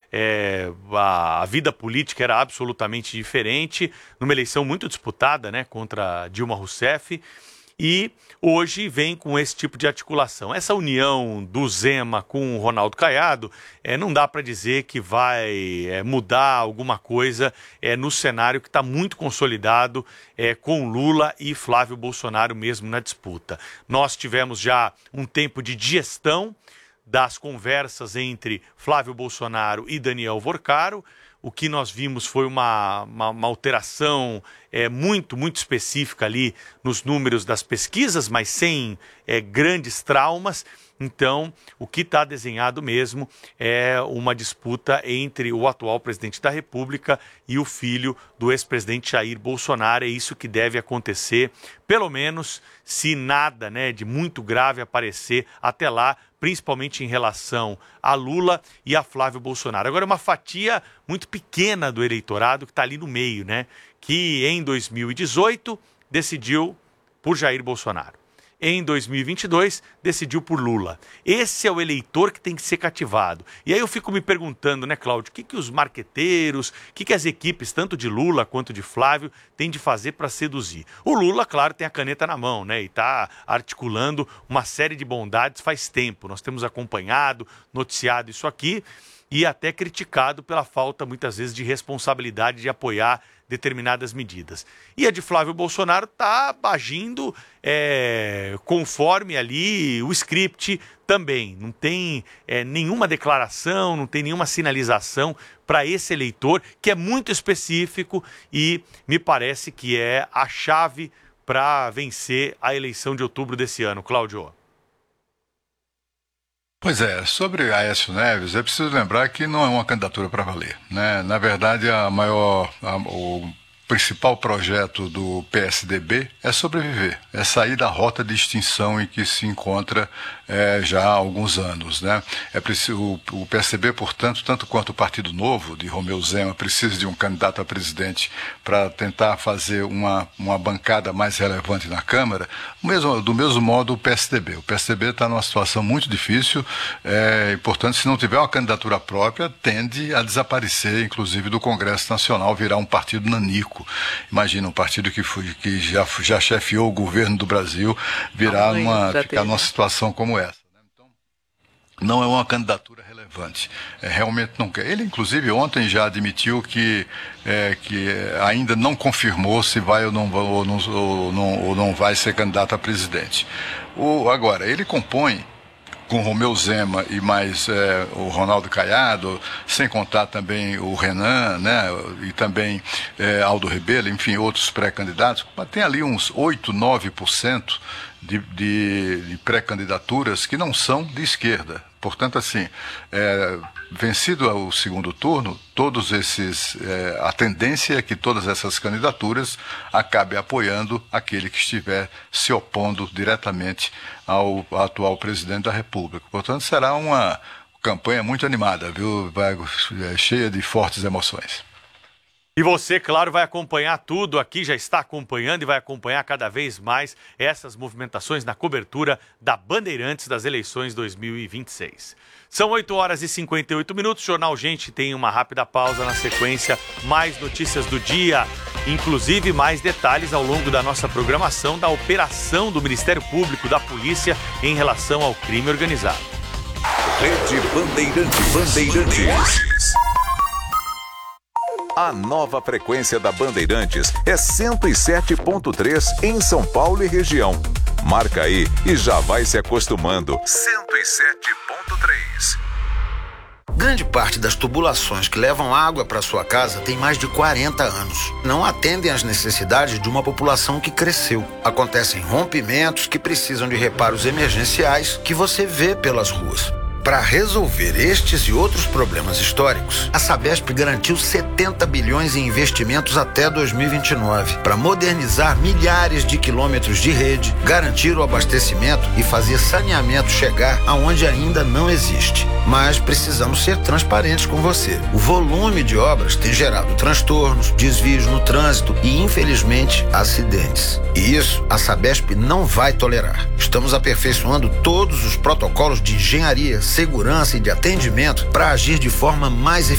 a vida política era absolutamente diferente, numa eleição muito disputada, né, contra Dilma Rousseff, e hoje vem com esse tipo de articulação. Essa união do Zema com o Ronaldo Caiado, não dá para dizer que vai mudar alguma coisa no cenário que está muito consolidado com Lula e Flávio Bolsonaro mesmo na disputa. Nós tivemos já um tempo de digestão das conversas entre Flávio Bolsonaro e Daniel Vorcaro. O que nós vimos foi uma alteração muito específica ali nos números das pesquisas, mas sem grandes traumas. Então, o que está desenhado mesmo é uma disputa entre o atual presidente da República e o filho do ex-presidente Jair Bolsonaro. É isso que deve acontecer, pelo menos se nada, né, de muito grave aparecer até lá, principalmente em relação a Lula e a Flávio Bolsonaro. Agora, uma fatia muito pequena do eleitorado que está ali no meio, né, que em 2018 decidiu por Jair Bolsonaro. Em 2022, decidiu por Lula. Esse é o eleitor que tem que ser cativado. E aí eu fico me perguntando, né, Cláudio, o que os marqueteiros, o que as equipes, tanto de Lula quanto de Flávio, têm de fazer para seduzir? O Lula, claro, tem a caneta na mão, né, e está articulando uma série de bondades faz tempo. Nós temos acompanhado, noticiado isso aqui e até criticado pela falta, muitas vezes, de responsabilidade de apoiar determinadas medidas. E a de Flávio Bolsonaro está agindo conforme ali o script também. Não tem nenhuma declaração, não tem nenhuma sinalização para esse eleitor, que é muito específico e me parece que é a chave para vencer a eleição de outubro desse ano. Cláudio. Pois é, sobre Aécio Neves, é preciso lembrar que não é uma candidatura para valer, né? Na verdade, o principal projeto do PSDB é sobreviver, é sair da rota de extinção em que se encontra já há alguns anos, né? O PSDB, portanto, tanto quanto o Partido Novo, de Romeu Zema, precisa de um candidato a presidente para tentar fazer uma bancada mais relevante na Câmara, do mesmo modo o PSDB. O PSDB está numa situação muito difícil e, portanto, se não tiver uma candidatura própria, tende a desaparecer, inclusive, do Congresso Nacional, virar um partido nanico. Imagina, um partido que já chefiou o governo do Brasil ficar numa situação como essa. Né? Então, não é uma candidatura relevante. Realmente não quer. Ele, inclusive, ontem já admitiu que ainda não confirmou se vai ou não vai ser candidato a presidente. Agora, ele compõe com Romeu Zema e mais o Ronaldo Caiado, sem contar também o Renan, né, e também Aldo Rebelo, enfim, outros pré-candidatos, mas tem ali uns 8, 9% de pré-candidaturas que não são de esquerda. Portanto, assim, vencido o segundo turno, a tendência é que todas essas candidaturas acabem apoiando aquele que estiver se opondo diretamente ao atual presidente da República. Portanto, será uma campanha muito animada, viu? Cheia de fortes emoções. E você, claro, vai acompanhar tudo aqui, já está acompanhando e vai acompanhar cada vez mais essas movimentações na cobertura da Bandeirantes das eleições 2026. São 8 horas e 58 minutos. Jornal Gente tem uma rápida pausa, na sequência, mais notícias do dia, inclusive mais detalhes ao longo da nossa programação da operação do Ministério Público, da Polícia, em relação ao crime organizado. Rede Bandeirantes. A nova frequência da Bandeirantes é 107.3 em São Paulo e região. Marca aí e já vai se acostumando. 107.3. Grande parte das tubulações que levam água para sua casa tem mais de 40 anos. Não atendem às necessidades de uma população que cresceu. Acontecem rompimentos que precisam de reparos emergenciais que você vê pelas ruas. Para resolver estes e outros problemas históricos, a Sabesp garantiu 70 bilhões em investimentos até 2029 para modernizar milhares de quilômetros de rede, garantir o abastecimento e fazer saneamento chegar aonde ainda não existe. Mas precisamos ser transparentes com você. O volume de obras tem gerado transtornos, desvios no trânsito e, infelizmente, acidentes. E isso a Sabesp não vai tolerar. Estamos aperfeiçoando todos os protocolos de engenharia, segurança e de atendimento para agir de forma mais eficiente